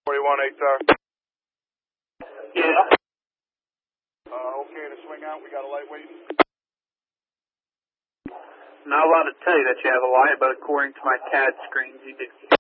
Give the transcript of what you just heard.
41 8-star. Yeah. Okay to swing out. We got a light waiting. Not allowed to tell you that you have a light, but according to my CAD screens, you do.